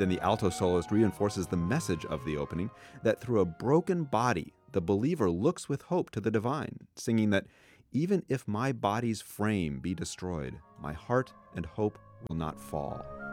Then the alto soloist reinforces the message of the opening that through a broken body, the believer looks with hope to the divine, singing that even if my body's frame be destroyed, my heart and hope will not fall.